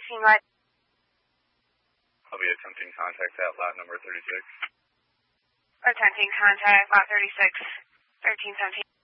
scene right. I'll be attempting contact at lot number 36. Attempting contact, lot 36, 1317.